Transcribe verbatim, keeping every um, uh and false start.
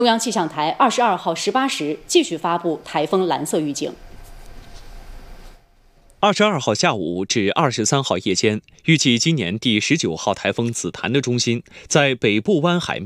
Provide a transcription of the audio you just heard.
中央气象台二十二号十八时继续发布台风蓝色预警。 二十二号下午至二十三号夜间，预计今年第十九号台风紫檀的中心在北部湾海